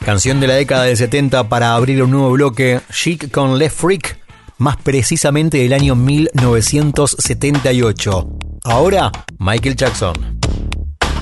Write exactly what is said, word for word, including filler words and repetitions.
Canción de la década del setenta para abrir un nuevo bloque, Chic con Left Freak, más precisamente del año mil novecientos setenta y ocho. Ahora, Michael Jackson.